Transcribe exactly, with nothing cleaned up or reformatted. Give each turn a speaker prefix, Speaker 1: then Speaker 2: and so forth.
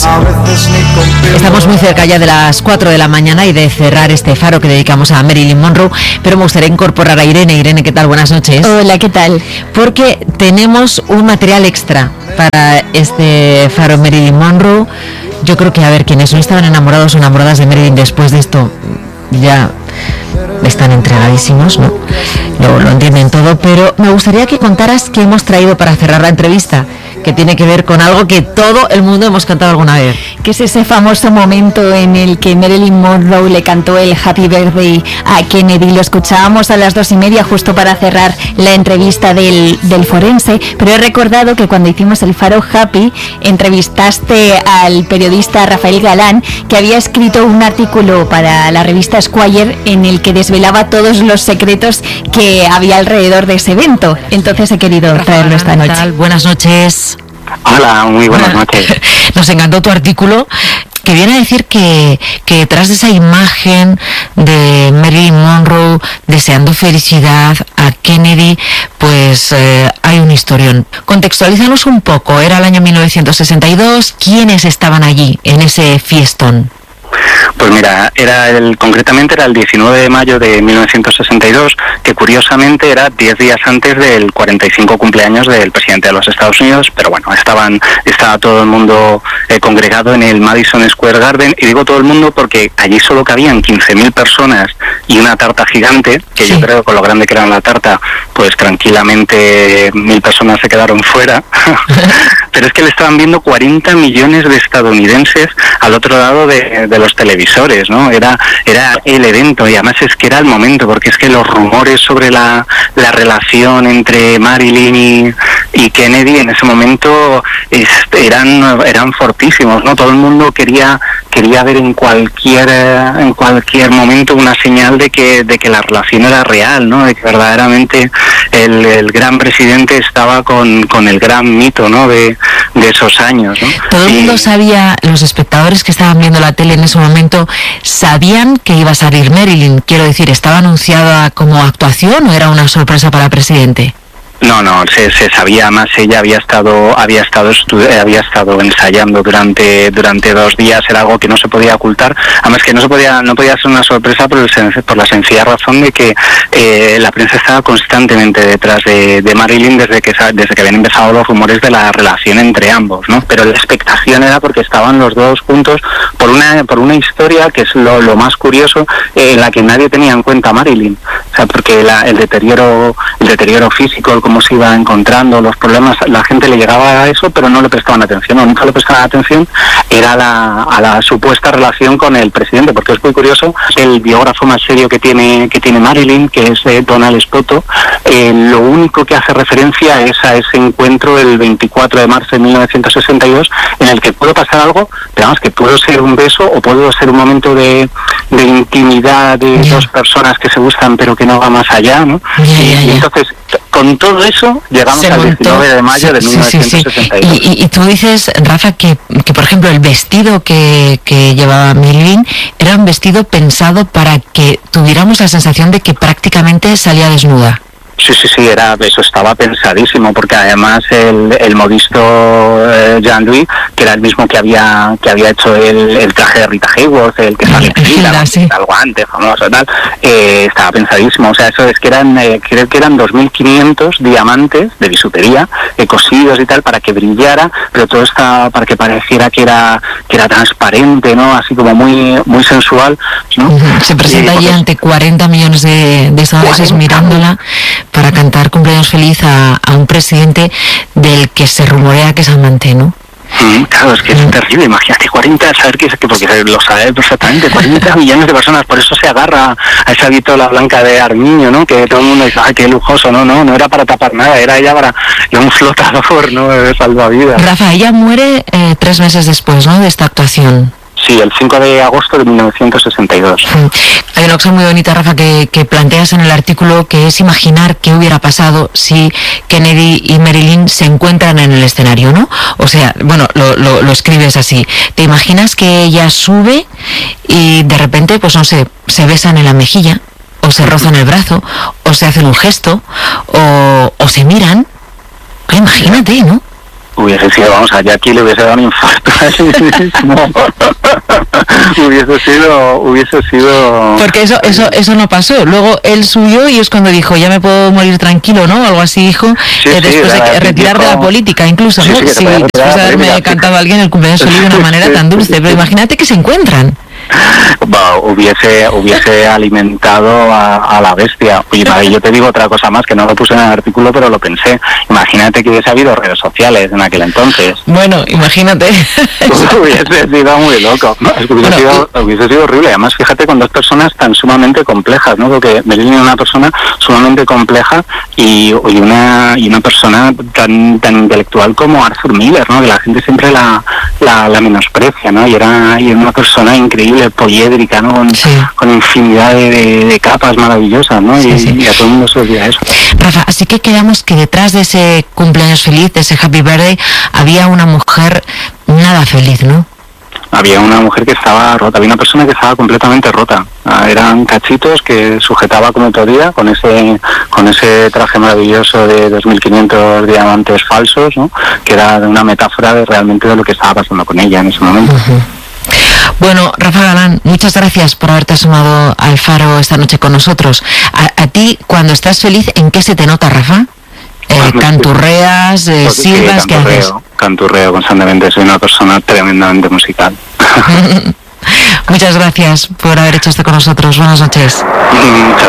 Speaker 1: Estamos muy cerca ya de las cuatro de la mañana y de cerrar este faro que dedicamos a Marilyn Monroe, pero me gustaría incorporar a Irene. Irene, ¿qué tal? Buenas noches.
Speaker 2: Hola, ¿qué tal?
Speaker 1: Porque tenemos un material extra para este faro Marilyn Monroe. Yo creo que, a ver, quienes no estaban enamorados o enamoradas de Marilyn después de esto, ya están entregadísimos, ¿no? Lo, lo entienden todo, pero me gustaría que contaras qué hemos traído para cerrar la entrevista, que tiene que ver con algo que todo el mundo hemos cantado alguna vez.
Speaker 2: Que es ese famoso momento en el que Marilyn Monroe le cantó el Happy Birthday a Kennedy. Lo escuchábamos a las dos y media justo para cerrar la entrevista del, del forense, pero he recordado que cuando hicimos el Faro Happy entrevistaste al periodista Rafael Galán, que había escrito un artículo para la revista Esquire en el que desvelaba todos los secretos que había alrededor de ese evento. Entonces he querido
Speaker 1: Rafa,
Speaker 2: traerlo esta noche.
Speaker 1: ¿Tal? Buenas noches.
Speaker 3: Hola, muy buenas noches.
Speaker 1: Nos encantó tu artículo, que viene a decir que, que detrás de esa imagen de Marilyn Monroe deseando felicidad a Kennedy, pues eh, hay un historión. Contextualízanos un poco. Era el año mil novecientos sesenta y dos. ¿Quiénes estaban allí en ese fiestón?
Speaker 3: Pues mira, era el, concretamente era el diecinueve de mayo de mil novecientos sesenta y dos, que curiosamente era diez días antes del cuarenta y cinco cumpleaños del presidente de los Estados Unidos, pero bueno, estaban estaba todo el mundo eh, congregado en el Madison Square Garden, y digo todo el mundo porque allí solo cabían quince mil personas y una tarta gigante, que sí. Yo creo que con lo grande que era la tarta, pues tranquilamente mil personas se quedaron fuera, pero es que le estaban viendo cuarenta millones de estadounidenses al otro lado de, de los televisores, ¿no? Era era el evento, y además es que era el momento, porque es que los rumores sobre la, la relación entre Marilyn y, y Kennedy en ese momento es, eran eran fortísimos, ¿no? Todo el mundo quería quería ver en cualquier en cualquier momento una señal de que de que la relación era real, ¿no? De que verdaderamente el, el gran presidente estaba con, con el gran mito, ¿no? De, de esos años, ¿no?
Speaker 1: Todo el mundo
Speaker 3: y,
Speaker 1: sabía, los espectadores que estaban viendo la tele en ese momento, ¿sabían que iba a salir Marilyn? Quiero decir, ¿estaba anunciada como actuación o era una sorpresa para el presidente?
Speaker 3: No, no, se, se sabía más. Ella había estado, había estado, estu- había estado ensayando durante durante dos días. Era algo que no se podía ocultar. Además que no se podía, no podía ser una sorpresa por, el, por la sencilla razón de que eh, la prensa estaba constantemente detrás de, de Marilyn desde que desde que habían empezado los rumores de la relación entre ambos, ¿no? Pero la expectación era porque estaban los dos juntos por una por una historia que es lo, lo más curioso, eh, en la que nadie tenía en cuenta a Marilyn. O sea, porque la, el deterioro el deterioro físico, el cómo se iba encontrando, los problemas, la gente le llegaba a eso, pero no le prestaban atención, o nunca le prestaban atención era la, a la supuesta relación con el presidente, porque es muy curioso, el biógrafo más serio que tiene que tiene Marilyn, que es eh, Donald Spoto, eh, lo único que hace referencia es a ese encuentro el veinticuatro de marzo de mil novecientos sesenta y dos, en el que puede pasar algo, pero vamos, que puede ser un beso o puede ser un momento de, de intimidad de yeah. dos personas que se gustan pero que no va más allá, ¿no?
Speaker 1: Yeah, yeah, yeah.
Speaker 3: Y entonces, con todo eso, llegamos al diecinueve de mayo de mil novecientos sesenta y dos.
Speaker 1: Sí, sí, sí. Y, y tú dices, Rafa, que, que por ejemplo el vestido que, que llevaba Marilyn era un vestido pensado para que tuviéramos la sensación de que prácticamente salía desnuda.
Speaker 3: Sí, sí, sí, era, eso estaba pensadísimo, porque además el, el modisto eh, Jean-Louis, que era el mismo que había que había hecho el, el traje de Rita Hayworth, el que sale en sí. el guante famoso y tal, eh, estaba pensadísimo. O sea, eso es que eran, eh, creo que eran dos mil quinientos diamantes de bisutería, eh, cosidos y tal, para que brillara, pero todo estaba para que pareciera que era que era transparente, ¿no? Así como muy muy sensual, ¿no?
Speaker 1: Se presenta allí ante cuarenta millones de, de estadounidenses mirándola para cantar cumpleaños feliz a, a un presidente del que se rumorea que es amante, ¿no?
Speaker 3: Mm, claro, es que es mm. terrible. Imagínate cuarenta, saber que, que porque lo sabe perfectamente, cuarenta millones de personas, por eso se agarra a esa vitola blanca de Armiño, ¿no? Que todo el mundo dice, ay, qué lujoso, no, no, no era para tapar nada, era ella para un flotador, ¿no? De salvavidas.
Speaker 1: Rafa, ella muere eh, tres meses después, ¿no? De esta actuación.
Speaker 3: Sí, el cinco de agosto de mil novecientos sesenta y dos.
Speaker 1: Hay una cosa muy bonita, Rafa, que, que planteas en el artículo, que es imaginar qué hubiera pasado si Kennedy y Marilyn se encuentran en el escenario, ¿no? O sea, bueno, lo, lo, lo escribes así. ¿Te imaginas que ella sube y de repente, pues no sé, se besan en la mejilla, o se rozan el brazo, o se hacen un gesto, o, o se miran? Imagínate, ¿no?
Speaker 3: Hubiese sido, vamos, a Jackie le hubiese dado un infarto. hubiese sido, hubiese sido...
Speaker 1: Porque eso, eso, eso no pasó. Luego él subió y es cuando dijo, ya me puedo morir tranquilo, ¿no? Algo así dijo,
Speaker 3: sí,
Speaker 1: eh, después
Speaker 3: sí,
Speaker 1: de retirar
Speaker 3: dijo...
Speaker 1: de la política, incluso,
Speaker 3: sí,
Speaker 1: ¿no?
Speaker 3: Sí,
Speaker 1: sí, después de haberme cantado a alguien el cumpleaños feliz de una manera tan dulce. Pero imagínate que se encuentran.
Speaker 3: Bueno, hubiese hubiese alimentado a, a la bestia. Y yo te digo otra cosa más, que no lo puse en el artículo, pero lo pensé. Imagínate que hubiese habido redes sociales en aquel entonces.
Speaker 1: Bueno, imagínate.
Speaker 3: Hubiese sido muy loco. Hubiese, bueno, sido, hubiese sido horrible. Además, fíjate, con dos personas tan sumamente complejas, ¿no? Porque Marilyn era una persona sumamente compleja y, y una y una persona tan tan intelectual como Arthur Miller, ¿no? Que la gente siempre la, la, la menosprecia, ¿no? Y era, y era una persona increíble, poliédrica, ¿no? Con, sí. con infinidad de, de, de capas maravillosas, ¿no? Sí, y, sí. y a todo el mundo se olvida eso.
Speaker 1: Rafa, así que quedamos que detrás de ese cumpleaños feliz, de ese Happy Birthday, había una mujer nada feliz, ¿no?
Speaker 3: Había una mujer que estaba rota, había una persona que estaba completamente rota. Eran cachitos que sujetaba como podía con ese con ese traje maravilloso de dos mil quinientos diamantes falsos, ¿no? Que era una metáfora de realmente de lo que estaba pasando con ella en ese momento. Uh-huh.
Speaker 1: Bueno, Rafa Galán, muchas gracias por haberte sumado al Faro esta noche con nosotros. A, a ti, cuando estás feliz, ¿en qué se te nota, Rafa? Eh, canturreas, eh,
Speaker 3: pues
Speaker 1: silbas,
Speaker 3: sí,
Speaker 1: ¿qué haces?
Speaker 3: Canturreo constantemente, soy una persona tremendamente musical.
Speaker 1: Muchas gracias por haber hecho esto con nosotros. Buenas noches.
Speaker 3: Muchas